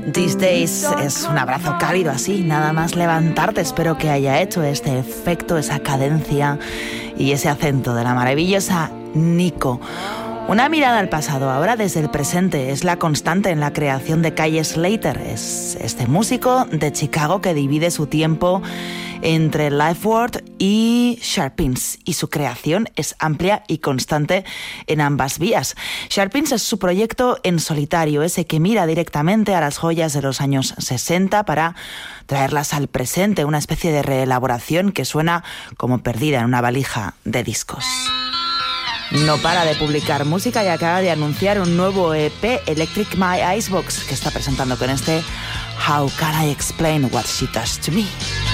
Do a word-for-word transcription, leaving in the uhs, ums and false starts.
These Days es un abrazo cálido así, nada más levantarte. Espero que haya hecho este efecto, esa cadencia y ese acento de la maravillosa Nico. Una mirada al pasado, ahora desde el presente, es la constante en la creación de Kyle Slater. Es este músico de Chicago que divide su tiempo entre Lifeward y Sharpins, y su creación es amplia y constante en ambas vías. Sharpins es su proyecto en solitario, ese que mira directamente a las joyas de los años sesenta para traerlas al presente, una especie de reelaboración que suena como perdida en una valija de discos. No para de publicar música y acaba de anunciar un nuevo E P, Electric My Icebox, que está presentando con este How Can I Explain What She Does to Me.